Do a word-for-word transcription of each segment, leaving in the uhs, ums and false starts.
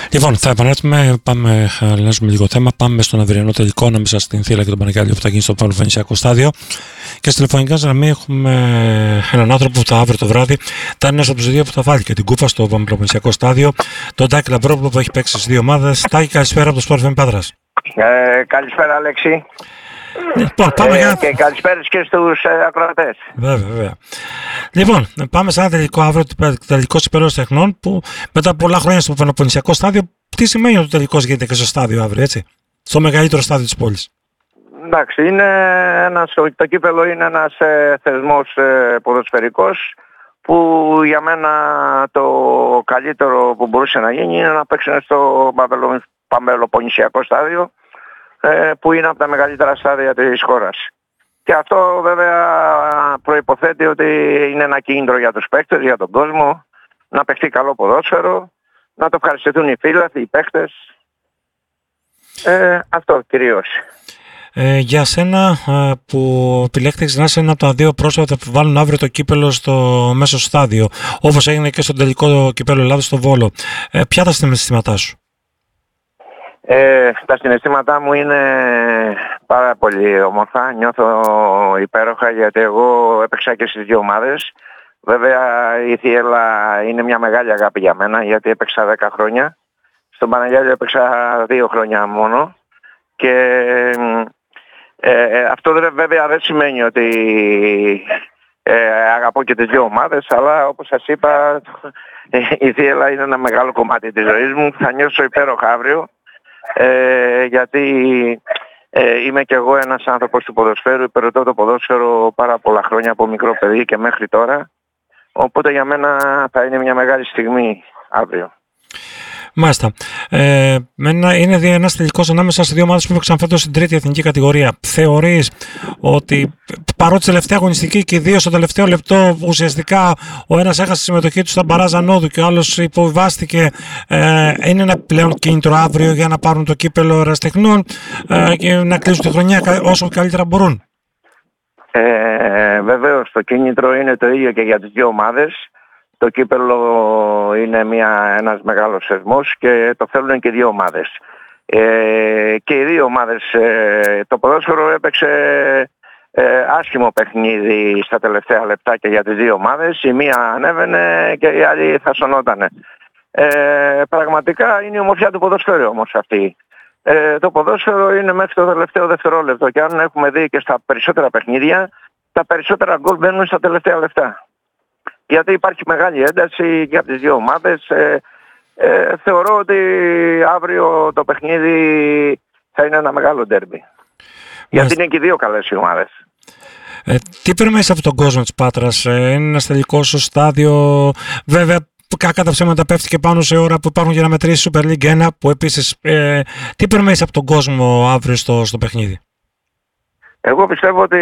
Λοιπόν, θα επανέλθουμε, πάμε, αλλάζουμε λίγο θέμα. Πάμε στον αυριανό τελικό ανάμεσα στην Θήελα και τον Πανεγάλιο που θα γίνει στο Παυλοφεννησιακό στάδιο. Και στη τηλεφωνική γραμμή έχουμε έναν άνθρωπο που θα αύριο το βράδυ θα είναι ένα από του δύο που θα βάλει και την κούπα στο Παυλοφεννησιακό στάδιο. Τον Τάκη Λαμπρόπουλο που έχει παίξει στις δύο ομάδες. Τάκη, καλησπέρα από το Sport εφ εμ Πάτρας. Ε, καλησπέρα, Αλέξη. Λοιπόν, πάμε ε, για... Και καλησπέρα και στους ε, ακροατές. Βέβαια, βέβαια. Λοιπόν, πάμε σε ένα τελικό αύριο, τελικό Υπέροχος Τεχνών, που μετά από πολλά χρόνια στο Παυλοφεννησιακό στάδιο, τι σημαίνει ότι το τελικός γίνεται και στο στάδιο αύριο, έτσι? Στο μεγαλύτερο στάδιο της πόλης. Εντάξει, είναι ένας, το κύπελλο είναι ένας ε, θεσμός ε, ποδοσφαιρικός που για μένα το καλύτερο που μπορούσε να γίνει είναι να παίξουν στο Παυλοφεννησιακό στάδιο, ε, που είναι από τα μεγαλύτερα στάδια της χώρας. Και αυτό βέβαια προϋποθέτει ότι είναι ένα κίνητρο για τους παίκτες, για τον κόσμο, να παιχτεί καλό ποδόσφαιρο, να το ευχαριστηθούν οι φίλαθλοι, οι παίκτες. Ε, αυτό κυρίως. Ε, για σένα ε, που επιλέχθηκες να είσαι ένα από τα δύο πρόσωπα που βάλουν αύριο το κύπελλο στο μέσο στάδιο, όπως έγινε και στο τελικό κυπέλλο Ελλάδος στο Βόλο, ε, ποια τα συναισθήματά σου? Ε, τα συναισθήματά μου είναι πάρα πολύ όμορφα, νιώθω υπέροχα γιατί εγώ έπαιξα και στις δύο ομάδες. Βέβαια η Θήελα είναι μια μεγάλη αγάπη για μένα γιατί έπαιξα δέκα χρόνια. Στον Παναγιάλιο έπαιξα δύο χρόνια μόνο και ε, αυτό βέβαια δεν σημαίνει ότι ε, αγαπώ και τις δύο ομάδες, αλλά όπως σας είπα η Θήελα είναι ένα μεγάλο κομμάτι της ζωής μου. Θα νιώσω υπέροχα αύριο. Ε, γιατί ε, είμαι και εγώ ένας άνθρωπος του ποδοσφαίρου, υπηρετώ το ποδόσφαιρο πάρα πολλά χρόνια από μικρό παιδί και μέχρι τώρα, οπότε για μένα θα είναι μια μεγάλη στιγμή αύριο. Μάλιστα. Ε, είναι ένας τελικός ανάμεσα σε δύο ομάδες που έπαιξαν φέτος στην τρίτη εθνική κατηγορία. Θεωρείς ότι παρότι τελευταία αγωνιστική και οι δύο στο τελευταίο λεπτό ουσιαστικά ο ένας έχασε τη συμμετοχή του στα μπαράζ ανόδου και ο άλλος υποβιβάστηκε, ε, είναι ένα πλέον κίνητρο αύριο για να πάρουν το κύπελλο Ερασιτεχνών ε, και να κλείσουν τη χρονιά όσο καλύτερα μπορούν? Ε, βεβαίως το κίνητρο είναι το ίδιο και για τις δύο ομάδες. Το κύπελλο είναι μια, ένας μεγάλος θεσμός και το θέλουν και οι δύο ομάδες. Ε, και οι δύο ομάδες, ε, το ποδόσφαιρο έπαιξε ε, άσχημο παιχνίδι στα τελευταία λεπτά και για τις δύο ομάδες. Η μία ανέβαινε και η άλλη θα σωνότανε. Ε, πραγματικά είναι η ομορφιά του ποδοσφαίρου όμως αυτή. Ε, το ποδόσφαιρο είναι μέχρι το τελευταίο δευτερόλεπτο και αν έχουμε δει και στα περισσότερα παιχνίδια, τα περισσότερα γκολ μπαίνουν στα τελευταία λεπτά. Γιατί υπάρχει μεγάλη ένταση για τις δύο ομάδες. Ε, ε, θεωρώ ότι αύριο το παιχνίδι θα είναι ένα μεγάλο ντέρμπι. Γιατί είναι και δύο καλές οι ομάδες. Ε, τι περιμένεις από τον κόσμο της Πάτρας? Ε, είναι ένας τελικός στο στάδιο. Βέβαια, κακά τα ψέματα πέφτει και πάνω σε ώρα που υπάρχουν για να μετρήσει Super League ένα. Που επίσης, ε, τι περιμένεις από τον κόσμο αύριο στο, στο παιχνίδι? Εγώ πιστεύω ότι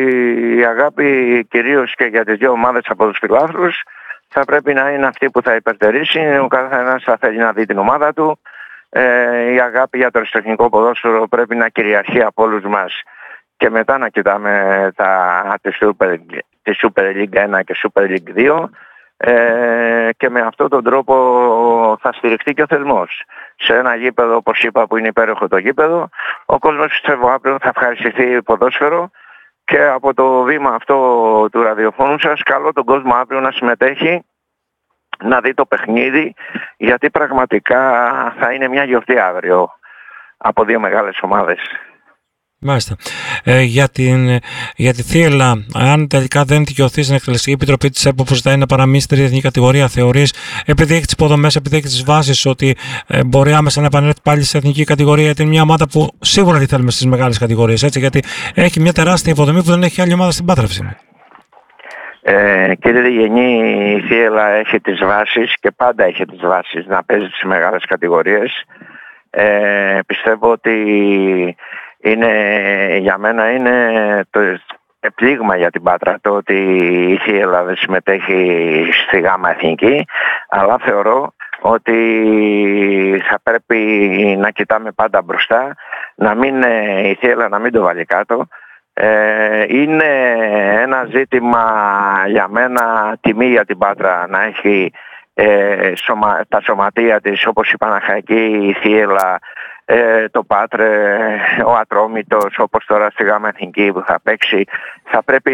η αγάπη κυρίως και για τις δύο ομάδες από τους φιλάθλους θα πρέπει να είναι αυτή που θα υπερτερήσει. Ο καθένας θα θέλει να δει την ομάδα του. Ε, η αγάπη για το αριστοτεχνικό ποδόσφαιρο πρέπει να κυριαρχεί από όλους μας και μετά να κοιτάμε τα, τη, Super, τη Super League ένα και Super League δύο. Ε, και με αυτόν τον τρόπο θα στηριχτεί και ο θεσμός. Σε ένα γήπεδο, όπως είπα, που είναι υπέροχο το γήπεδο, ο κόσμος πιστεύω αύριο θα ευχαριστηθεί ποδόσφαιρο και από το βήμα αυτό του ραδιοφώνου σας καλώ τον κόσμο αύριο να συμμετέχει, να δει το παιχνίδι, γιατί πραγματικά θα είναι μια γιορτή αύριο από δύο μεγάλες ομάδες. Μάλιστα. Ε, για, την, για τη Θήελα, αν τελικά δεν δικαιωθεί στην Εκτελεστική Επιτροπή της ΕΠΟ που ζητάει να παραμείνει στην τρίτη εθνική κατηγορία, θεωρείς, επειδή έχει τις υποδομές, επειδή έχει τις βάσεις, ότι ε, μπορεί άμεσα να επανέλθει πάλι στην εθνική κατηγορία? Γιατί είναι μια ομάδα που σίγουρα τη θέλουμε στις μεγάλες κατηγορίες, έτσι, γιατί έχει μια τεράστια υποδομή που δεν έχει άλλη ομάδα στην Πάτρα. Ε, κύριε Διγενή, η Θήελα έχει τις βάσεις και πάντα έχει τις βάσεις να παίζει στις μεγάλες κατηγορίες. Ε, πιστεύω ότι είναι, για μένα είναι το πλήγμα για την Πάτρα το ότι η Θήελα δεν συμμετέχει στη γάμα εθνική, αλλά θεωρώ ότι θα πρέπει να κοιτάμε πάντα μπροστά, να μην, η Θήελα να μην το βάλει κάτω. Ε, είναι ένα ζήτημα για μένα τιμή για την Πάτρα να έχει ε, σωμα, τα σωματεία της, όπως η Παναχαϊκή, η Θίελα, ε, το Πάτρε, ο Ατρόμητος, όπως τώρα στη Γάμα Εθνική που θα παίξει, θα πρέπει,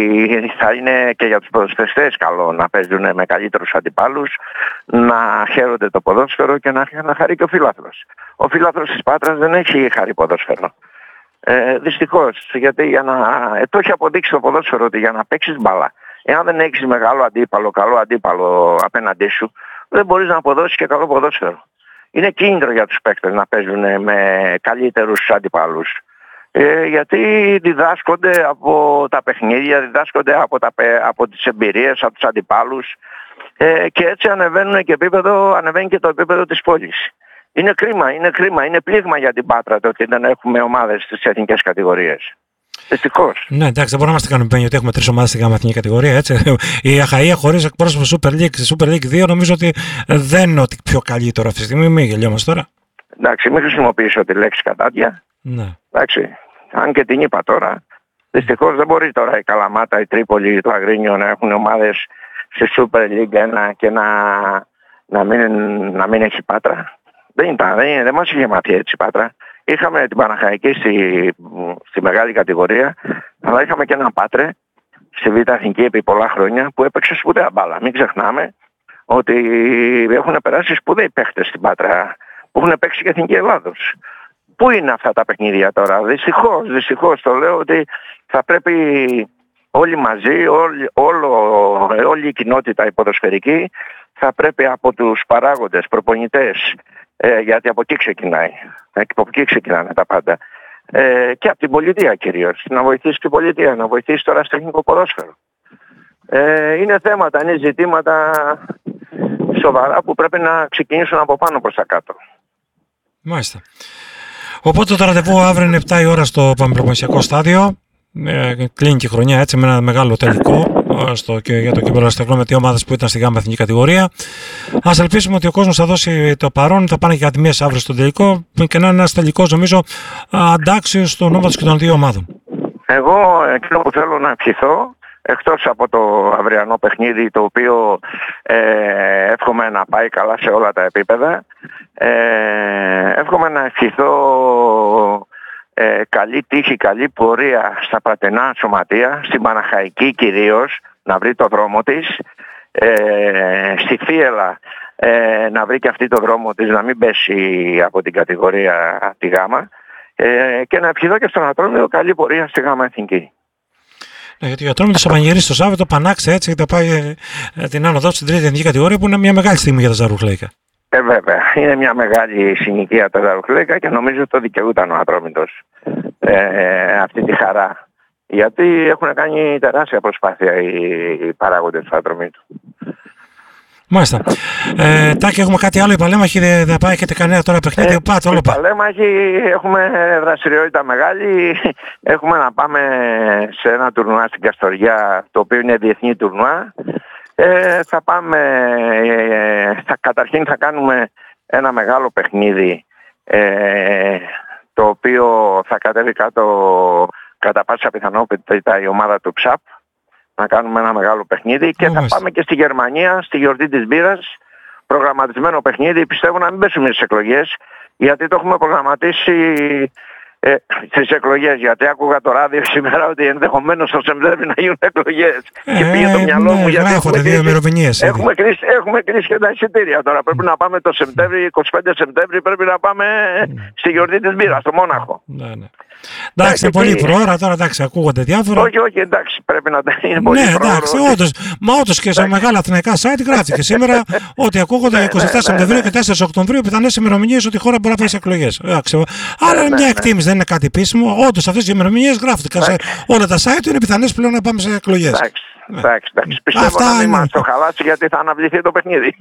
θα είναι και για τους ποδοσφαιριστές καλό να παίζουν με καλύτερους αντιπάλους, να χαίρονται το ποδόσφαιρο και να, να χαρεί και ο φίλαθλος. Ο φίλαθλος της Πάτρας δεν έχει χαρεί ποδόσφαιρο. Ε, δυστυχώς, γιατί για να, ε, το έχει αποδείξει το ποδόσφαιρο ότι για να παίξεις μπάλα, εάν δεν έχεις μεγάλο αντίπαλο, καλό αντίπαλο απέναντί σου, δεν μπορείς να αποδώσεις και καλό ποδόσφαιρο. Είναι κίνητρο για τους παίκτες να παίζουν με καλύτερους αντιπάλους. Ε, γιατί διδάσκονται από τα παιχνίδια, διδάσκονται από, τα, από τις εμπειρίες, από τους αντιπάλους ε, και έτσι ανεβαίνουν και επίπεδο, ανεβαίνει και το επίπεδο της πόλης. Είναι κρίμα, είναι κρίμα, είναι πλήγμα για την Πάτρα το ότι δεν έχουμε ομάδες στις εθνικές κατηγορίες. Δυστυχώς. Ναι, εντάξει, δεν μπορούμε να είμαστε ικανοποιημένοι ότι έχουμε τρεις ομάδες στην γάμα εθνική κατηγορία. Έτσι. Η Αχαΐα χωρίς εκπρόσωπο Super League, στη Super League δύο, νομίζω ότι δεν είναι ότι πιο καλύτερο αυτή τη στιγμή. Μην γελιόμαστε τώρα. Εντάξει, μην χρησιμοποιήσω τη λέξη κατάδια. Ναι. Εντάξει, αν και την είπα τώρα. Δυστυχώς δεν μπορεί τώρα η Καλαμάτα, η Τρίπολη, το Αγρίνιο να έχουν ομάδες στη Super League ένα και να, να, μην, να μην έχει Πάτρα. Δεν ήταν, δεν, δεν μας είχε μάθει έτσι η Πάτρα. Είχαμε την Παναχαϊκή στη, στη μεγάλη κατηγορία, αλλά είχαμε και έναν Πάτρε στη Β' Εθνική επί πολλά χρόνια που έπαιξε σπουδαία μπάλα. Μην ξεχνάμε ότι έχουν περάσει σπουδαίοι παίχτες στην Πάτρα που έχουν παίξει και Εθνική Ελλάδος. Πού είναι αυτά τα παιχνίδια τώρα? Δυστυχώς, δυστυχώς το λέω ότι θα πρέπει όλοι μαζί, όλη, όλο, όλη η κοινότητα η ποδοσφαιρική θα πρέπει από τους παράγοντες, προπονητές, ε, γιατί από εκεί ξεκινάει, από εκεί ξεκινάνε τα πάντα, ε, και από την πολιτεία κυρίως, να βοηθήσει την πολιτεία, να βοηθήσει τώρα στο εθνικό ποδόσφαιρο. Ε, είναι θέματα, είναι ζητήματα σοβαρά που πρέπει να ξεκινήσουν από πάνω προς τα κάτω. Μάλιστα. Οπότε το ραντεβού αύριο είναι επτά η ώρα στο Παμπλοκομισιακό Στάδιο. Ε, κλείνει και η χρονιά έτσι με ένα μεγάλο τελικό στο, και για το κύπελλο Αστεγνών με δύο ομάδες που ήταν στη γάμα εθνική κατηγορία. Ας ελπίσουμε ότι ο κόσμος θα δώσει το παρόν, θα πάνε και κατημίες αύριο στο τελικό και να είναι ένας τελικός νομίζω αντάξιος στο ονόματος και των δύο ομάδων. Εγώ εκείνο που θέλω να ευχηθώ, εκτός από το αυριανό παιχνίδι το οποίο ε, εύχομαι να πάει καλά σε όλα τα επίπεδα, ε, εύχομαι να ευχηθώ ε, καλή τύχη, καλή πορεία στα πρατενά σωματεία, στην Παναχαϊκή κυρίως να βρει το δρόμο της, ε, στη Θίελα ε, να βρει και αυτή το δρόμο της, να μην πέσει από την κατηγορία τη γάμα, ε, και να ευχηθώ και στον Ατρόμητο καλή πορεία στη γάμα εθνική. Ναι, γιατί ο Ατρόμητος θα πανηγυρίσει το Σάββατο, πανάξει έτσι και θα πάει ε, την άνοδο στην τρίτη εθνική κατηγορία που είναι μια μεγάλη στιγμή για τα Ζαρουχλέικα. Ε, βέβαια. Είναι μια μεγάλη συνοικία τα Ζαρουχλέικα και νομίζω ότι το δικαιούταν ο Ατρόμητος ε, αυτή τη χαρά. Γιατί έχουν κάνει τεράστια προσπάθεια οι, οι παράγοντες του Ατρομήτου. Μάλιστα. Ε, Τάκη, έχουμε κάτι άλλο? Οι Παλέμαχοι δεν θα πάει, έχετε κανένα τώρα παιχνίδι? Ε, Πάτε, όλο οι Παλέμαχοι έχουμε δραστηριότητα μεγάλη. Έχουμε να πάμε σε ένα τουρνουά στην Καστοριά, το οποίο είναι διεθνή τουρνουά. Ε, θα πάμε, ε, θα, καταρχήν θα κάνουμε ένα μεγάλο παιχνίδι, ε, το οποίο θα κατέβει κάτω κατά πάσα πιθανότητα η ομάδα του ΨΑΠ. Να κάνουμε ένα μεγάλο παιχνίδι και θα πάμε και στη Γερμανία, στη γιορτή της μπύρας, προγραμματισμένο παιχνίδι. Πιστεύω να μην πέσουμε στις εκλογές, γιατί το έχουμε προγραμματίσει ε, στις εκλογές. Γιατί άκουγα το ράδιο σήμερα ότι ενδεχομένως το Σεπτέμβρη να γίνουν εκλογές. Ε, και πήγε το μυαλό μου, γιατί έχουμε κλείσει, έχουμε, κλείσει, έχουμε κλείσει και τα εισιτήρια τώρα. Πρέπει να πάμε το Σεπτέμβρη, εικοστή πέμπτη Σεπτέμβρη, πρέπει να πάμε στη γιορτή της μπύρας, στο Μόναχο. Ναι, ναι. Εντάξει, είναι πολύ προώρα τώρα, εντάξει, ακούγονται διάφορα. Όχι, όχι, εντάξει, πρέπει να είναι πολύ ναι, προώρα. Εντάξει, όντως, μα όντως και σε μεγάλα αθηναϊκά site γράφτηκε σήμερα ότι ακούγονται εικοστή εβδόμη Σεπτεμβρίου και τέσσερις Οκτωβρίου πιθανές ημερομηνίες ότι η χώρα μπορεί να φέρει εκλογές. Άρα είναι μια εκτίμηση, δεν είναι κάτι επίσημο. Όντως αυτές οι ημερομηνίες γράφτηκαν σε όλα τα site, είναι πιθανές πλέον να πάμε σε εκλογές. Εντάξει, εντάξει. Πιστεύω αυτά να μην μας το χαλάσει γιατί θα αναβληθεί το παιχνίδι.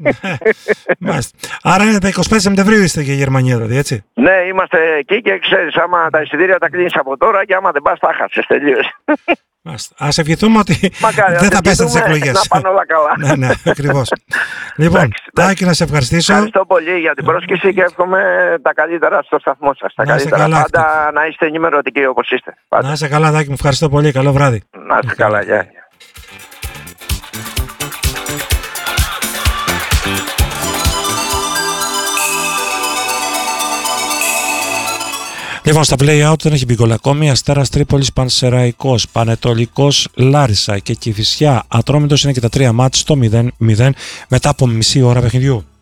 Άρα είναι τα εικοστή πέμπτη Σεπτεμβρίου είστε και η Γερμανία, δηλαδή, έτσι. Ναι, είμαστε εκεί και ξέρεις, άμα τα εισιτήρια τα κλείνεις από τώρα και άμα δεν πας τα χάσεις τελείως. Ας ευχηθούμε ότι Μακάρι, δεν θα πέσετε τις εκλογές. Να πάνε όλα καλά. Ναι, ναι, ακριβώς. Λοιπόν, Τάκη, να σε ευχαριστήσω. Ευχαριστώ πολύ για την πρόσκληση και εύχομαι τα καλύτερα στο σταθμό σας. Τα καλύτερα πάντα, να είστε ενημερωτικοί όπως είστε. Να είσαι καλά, Τάκη, μου ευχαριστώ πολύ. Καλό βράδυ. Να είστε καλά, γεια. Λοιπόν, στα play-out δεν έχει μπει γκολ ακόμη. Αστέρας Τρίπολης, Πανσεραϊκός, Πανετολικός, Λάρισα και Κηφισιά Ατρόμητος είναι και τα τρία μάτς στο μηδέν μηδέν μετά από μισή ώρα παιχνιδιού.